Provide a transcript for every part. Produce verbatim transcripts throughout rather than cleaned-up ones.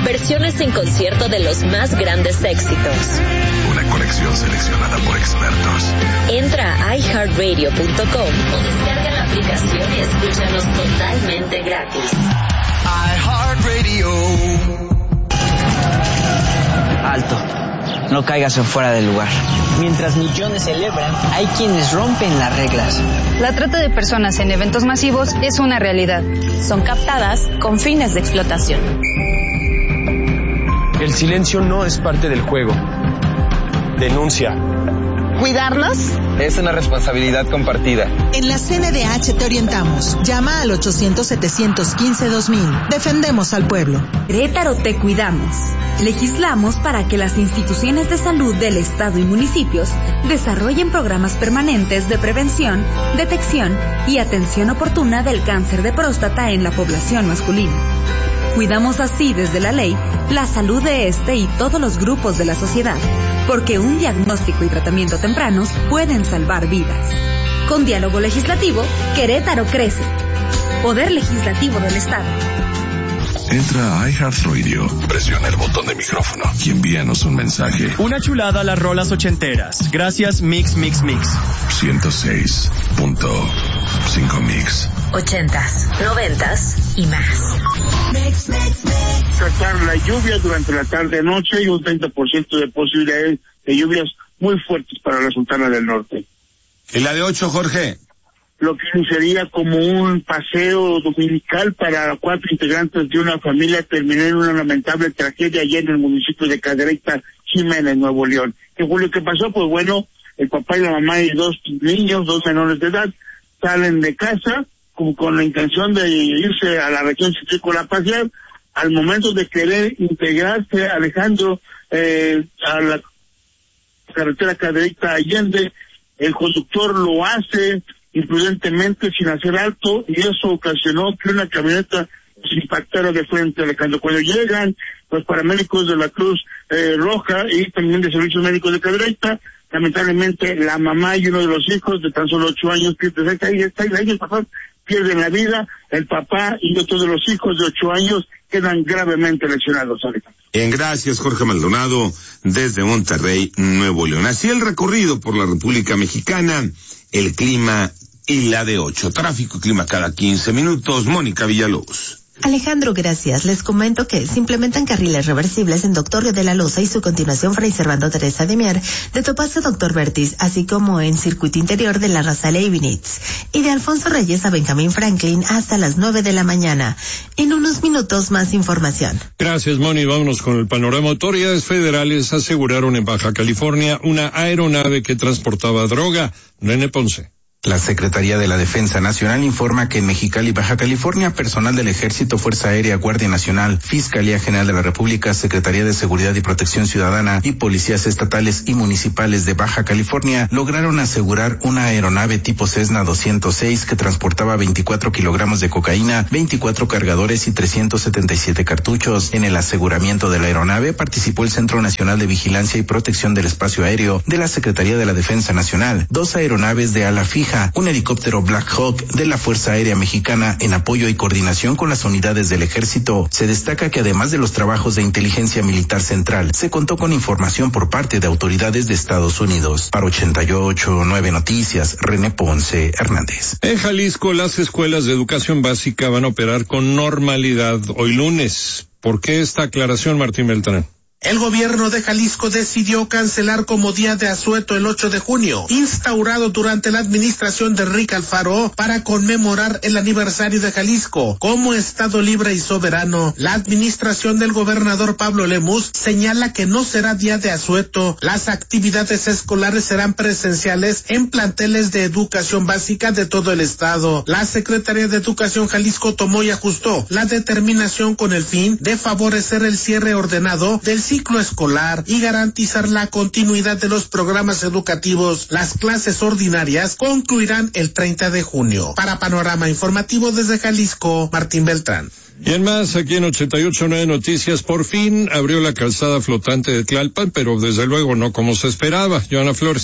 versiones en concierto de los más grandes éxitos. Una colección seleccionada por expertos. Entra a i heart radio punto com o descarga la aplicación y escúchanos totalmente gratis. iHeartRadio. Alto. No caigas en fuera del lugar. Mientras millones celebran, hay quienes rompen las reglas. La trata de personas en eventos masivos es una realidad. Son captadas con fines de explotación. El silencio no es parte del juego. Denuncia. ¿Cuidarnos? Es una responsabilidad compartida. En la C N D H te orientamos. Llama al ochocientos, setecientos quince, dos mil. Defendemos al pueblo. Querétaro te cuidamos. Legislamos para que las instituciones de salud del Estado y municipios desarrollen programas permanentes de prevención, detección y atención oportuna del cáncer de próstata en la población masculina. Cuidamos así desde la ley la salud de este y todos los grupos de la sociedad, porque un diagnóstico y tratamiento tempranos pueden salvar vidas. Con diálogo legislativo, Querétaro crece. Poder Legislativo del Estado. Entra a iHeartRadio, presiona el botón de micrófono y envíanos un mensaje. Una chulada a las rolas ochenteras. Gracias, Mix, Mix, Mix. ciento seis punto cinco Mix. Ochentas, noventas y más. Mix, mix, mix. Tratar la lluvia durante la tarde-noche y un treinta por ciento de posibilidades de lluvias muy fuertes para la Sultana del Norte. ¿Y la de ocho, Jorge? Lo que sería como un paseo dominical para cuatro integrantes de una familia terminó en una lamentable tragedia allá en el municipio de Cadereyta, Jiménez, Nuevo León. ¿Qué fue lo que pasó? Pues bueno, el papá y la mamá y dos niños, dos menores de edad, salen de casa con, con la intención de irse a la región citrícola a pasear. Al momento de querer integrarse, Alejandro, eh, a la carretera Cadereyta Allende, el conductor lo hace imprudentemente sin hacer alto y eso ocasionó que una camioneta se impactara de frente. Alejandro, cuando llegan los paramédicos de la Cruz eh, Roja y también de Servicios Médicos de Cadereyta, lamentablemente la mamá y uno de los hijos de tan solo ocho años pierden el papá pierden la vida, el papá y otro de los hijos de ocho años quedan gravemente lesionados. Alejandro. Bien, gracias, Jorge Maldonado, desde Monterrey, Nuevo León. Así el recorrido por la República Mexicana, el clima y la de ocho. Tráfico y clima cada quince minutos. Mónica Villalobos. Alejandro, gracias. Les comento que se implementan carriles reversibles en Doctor Río de la Loza y su continuación Fray Servando Teresa de Mier, de Topacio Doctor Bertis, así como en circuito interior de la Raza Leibniz, y de Alfonso Reyes a Benjamín Franklin hasta las nueve de la mañana. En unos minutos más información. Gracias, Moni. Vámonos con el panorama. Autoridades federales aseguraron en Baja California una aeronave que transportaba droga. Nene Ponce. La Secretaría de la Defensa Nacional informa que en Mexicali, Baja California, personal del Ejército, Fuerza Aérea, Guardia Nacional, Fiscalía General de la República, Secretaría de Seguridad y Protección Ciudadana y policías estatales y municipales de Baja California lograron asegurar una aeronave tipo Cessna doscientos seis que transportaba veinticuatro kilogramos de cocaína, veinticuatro cargadores y trescientos setenta y siete cartuchos. En el aseguramiento de la aeronave participó el Centro Nacional de Vigilancia y Protección del Espacio Aéreo de la Secretaría de la Defensa Nacional, dos aeronaves de ala fija, un helicóptero Black Hawk de la Fuerza Aérea Mexicana en apoyo y coordinación con las unidades del Ejército. Se destaca que además de los trabajos de inteligencia militar central, se contó con información por parte de autoridades de Estados Unidos. Para ochenta y ocho punto nueve Noticias, René Ponce Hernández. En Jalisco, las escuelas de educación básica van a operar con normalidad hoy lunes. ¿Por qué esta aclaración, Martín Beltrán? El gobierno de Jalisco decidió cancelar como día de asueto el ocho de junio, instaurado durante la administración de Enrique Alfaro para conmemorar el aniversario de Jalisco como estado libre y soberano. La administración del gobernador Pablo Lemus señala que no será día de asueto. Las actividades escolares serán presenciales en planteles de educación básica de todo el estado. La Secretaría de Educación Jalisco tomó y ajustó la determinación con el fin de favorecer el cierre ordenado del ciclo escolar y garantizar la continuidad de los programas educativos. Las clases ordinarias concluirán el treinta de junio. Para Panorama Informativo desde Jalisco, Martín Beltrán. Y en más, aquí en ochenta y ocho punto nueve Noticias, por fin abrió la calzada flotante de Tlalpan, pero desde luego no como se esperaba. Joana Flores.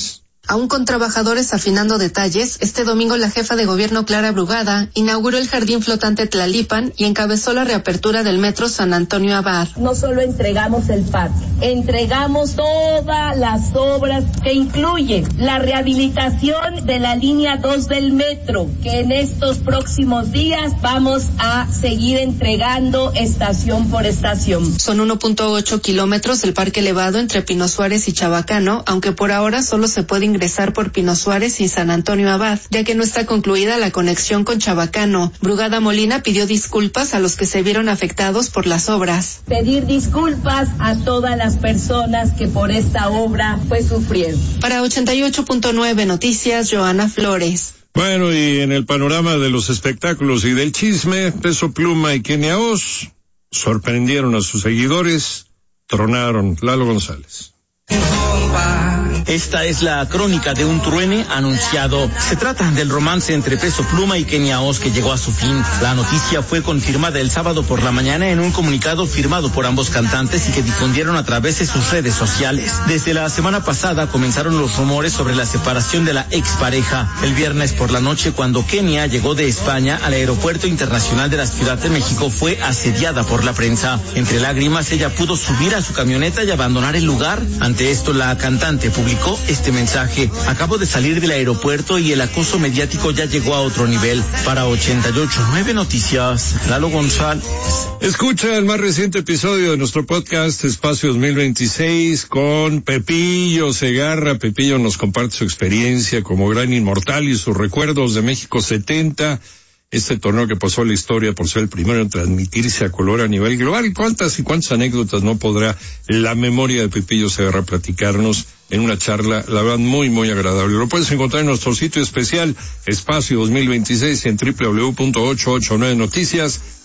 Aún con trabajadores afinando detalles, este domingo la jefa de gobierno Clara Brugada inauguró el jardín flotante Tlalipan y encabezó la reapertura del metro San Antonio Abad. No solo entregamos el parque, entregamos todas las obras que incluyen la rehabilitación de la línea dos del metro, que en estos próximos días vamos a seguir entregando estación por estación. Son uno punto ocho kilómetros el parque elevado entre Pino Suárez y Chabacano, aunque por ahora solo se puede ingresar por Pino Suárez y San Antonio Abad, ya que no está concluida la conexión con Chabacano. Brugada Molina pidió disculpas a los que se vieron afectados por las obras. Pedir disculpas a todas las personas que por esta obra pues sufrieron. Para ochenta y ocho punto nueve Noticias, Joana Flores. Bueno, y en el panorama de los espectáculos y del chisme, Peso Pluma y Kenia Oz sorprendieron a sus seguidores, tronaron. Lalo González. Esta es la crónica de un truene anunciado. Se trata del romance entre Peso Pluma y Kenia Oz que llegó a su fin. La noticia fue confirmada el sábado por la mañana en un comunicado firmado por ambos cantantes y que difundieron a través de sus redes sociales. Desde la semana pasada comenzaron los rumores sobre la separación de la expareja. El viernes por la noche, cuando Kenia llegó de España al Aeropuerto Internacional de la Ciudad de México, fue asediada por la prensa. Entre lágrimas, ella pudo subir a su camioneta y abandonar el lugar. Ante esto, la cantante publicó este mensaje: acabo de salir del aeropuerto y el acoso mediático ya llegó a otro nivel. Para ochenta y ocho punto nueve Noticias, Lalo González. Escucha el más reciente episodio de nuestro podcast Espacio dos mil veintiséis con Pepillo Segarra. Pepillo nos comparte su experiencia como gran inmortal y sus recuerdos de México setenta. Este torneo que pasó a la historia por ser el primero en transmitirse a color a nivel global. ¿Cuántas y cuántas anécdotas no podrá la memoria de Pepillo Segarra platicarnos en una charla, la verdad, muy, muy agradable? Lo puedes encontrar en nuestro sitio especial, Espacio dos mil veintiséis, en doble u doble u doble u punto ochocientos ochenta y nueve noticias